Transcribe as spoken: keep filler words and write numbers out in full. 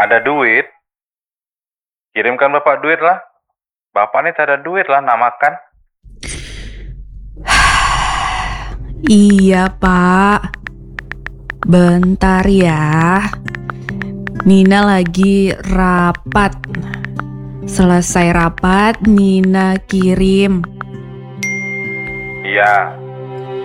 Ada duit? Kirimkan bapak duit lah. Bapak nih tak ada duit lah, nak makan. Iya pak, bentar ya. Nina lagi rapat. Selesai rapat, Nina kirim. Iya,